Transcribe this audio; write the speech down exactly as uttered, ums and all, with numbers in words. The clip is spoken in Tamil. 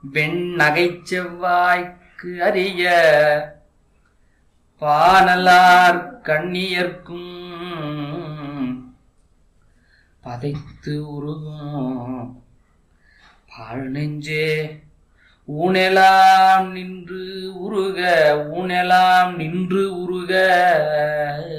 வெண் நகைச் செவ்வாய்க்கு அறிய பானலார் கண்ணியர்க்கும் பதைத்து உருகும் பாழ் நெஞ்சே ஊனெலாம் நின்று உருக ஊனெலாம் நின்று உருக